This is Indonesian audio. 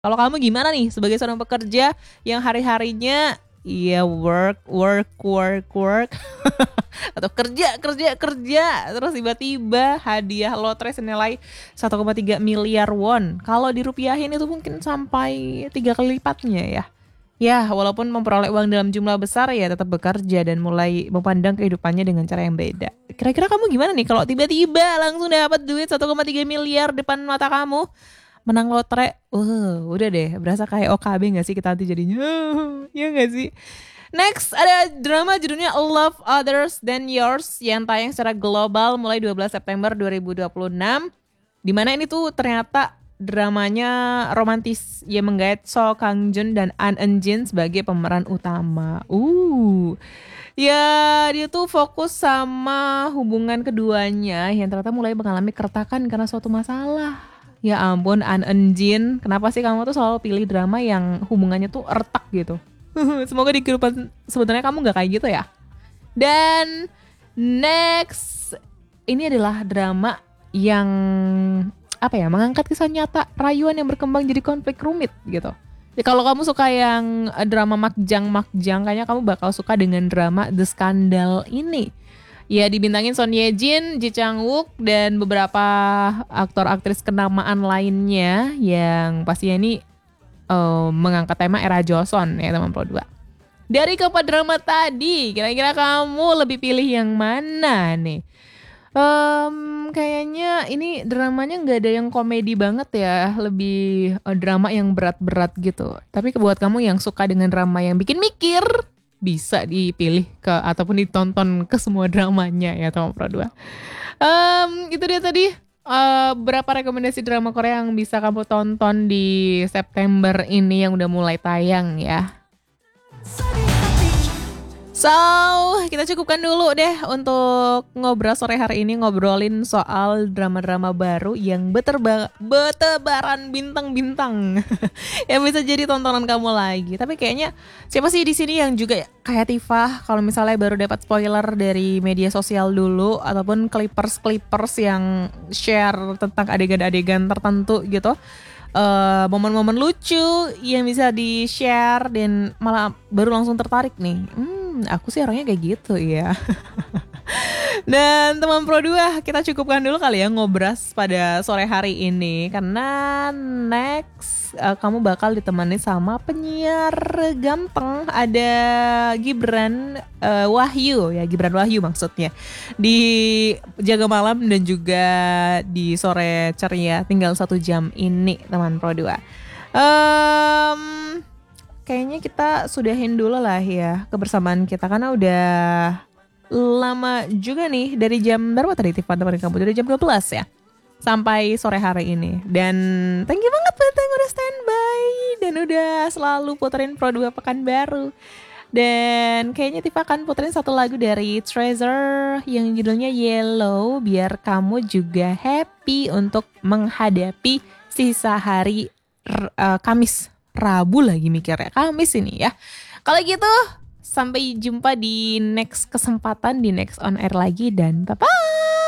Kalau kamu gimana nih sebagai seorang pekerja yang hari-harinya ya work atau kerja terus tiba-tiba hadiah lotre senilai 1,3 miliar won. Kalau dirupiahin itu mungkin sampai 3 kali lipatnya ya. Ya, walaupun memperoleh uang dalam jumlah besar ya tetap bekerja dan mulai memandang kehidupannya dengan cara yang beda. Kira-kira kamu gimana nih kalau tiba-tiba langsung dapat duit 1,3 miliar depan mata kamu? Menang lotre, udah deh, berasa kayak OKB gak sih kita nanti jadinya, ya gak sih? Next, ada drama judulnya Love Others Than Yours yang tayang secara global mulai 12 September 2026. Dimana ini tuh ternyata dramanya romantis yang menggait So Kang Jun dan An Eun Jin sebagai pemeran utama. Ya dia tuh fokus sama hubungan keduanya yang ternyata mulai mengalami keretakan karena suatu masalah. Ya ampun, An Eun Jin, kenapa sih kamu tuh selalu pilih drama yang hubungannya tuh retak gitu? Semoga di kehidupan sebenarnya kamu nggak kayak gitu ya. Dan next, ini adalah drama yang mengangkat kisah nyata rayuan yang berkembang jadi konflik rumit gitu. Ya, kalau kamu suka yang drama makjang, kayaknya kamu bakal suka dengan drama The Scandal ini. Ya dibintangin Son Ye Jin, Ji Chang Wook, dan beberapa aktor aktris kenamaan lainnya yang pastinya ini mengangkat tema era Joseon ya teman-teman dua. Dari keempat drama tadi, kira-kira kamu lebih pilih yang mana nih? Kayaknya ini dramanya nggak ada yang komedi banget ya, lebih drama yang berat-berat gitu. Tapi buat kamu yang suka dengan drama yang bikin mikir, bisa dipilih ataupun ditonton ke semua dramanya ya teman Pro 2. Itu dia tadi berapa rekomendasi drama Korea yang bisa kamu tonton di September ini yang udah mulai tayang ya. So, kita cukupkan dulu deh untuk ngobrol sore hari ini, ngobrolin soal drama-drama baru yang bertebaran bintang-bintang yang bisa jadi tontonan kamu lagi. Tapi kayaknya siapa sih di sini yang juga kayak Tifa kalau misalnya baru dapat spoiler dari media sosial dulu ataupun clippers yang share tentang adegan-adegan tertentu gitu. Momen-momen lucu yang bisa di-share dan malah baru langsung tertarik nih. Aku sih orangnya kayak gitu ya. Dan teman Pro 2, kita cukupkan dulu kali ya ngobras pada sore hari ini. Karena next kamu bakal ditemani sama penyiar ganteng. Ada Gibran Wahyu ya, Gibran Wahyu maksudnya. Di Jaga Malam dan juga di Sore Ceria tinggal 1 jam ini teman Pro 2. Kayaknya kita sudahin dulu lah ya kebersamaan kita karena udah lama juga nih dari jam berapa tadi Tiffan temenin kamu dari jam 12 ya sampai sore hari ini. Dan thank you banget buat yang udah standby dan udah selalu puterin Pro 2 Pekanbaru. Dan kayaknya Tifa akan puterin satu lagu dari Treasure yang judulnya Yellow biar kamu juga happy untuk menghadapi sisa hari Kamis. Rabu lagi mikirnya, Kamis ini ya. Kalau gitu, sampai jumpa di next kesempatan, di next on air lagi dan bye-bye.